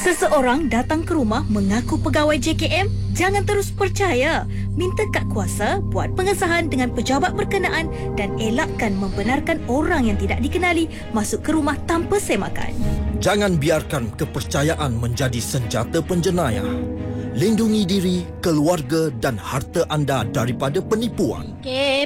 Seseorang datang ke rumah mengaku pegawai JKM? Jangan terus percaya. Minta kad kuasa, buat pengesahan dengan pejabat berkenaan dan elakkan membenarkan orang yang tidak dikenali masuk ke rumah tanpa semakan. Jangan biarkan kepercayaan menjadi senjata penjenayah. Lindungi diri, keluarga dan harta anda daripada penipuan.